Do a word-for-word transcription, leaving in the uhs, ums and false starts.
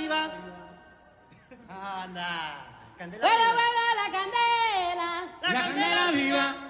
viva. Anda. Candela Vuela, viva. vuela la candela. La candela viva.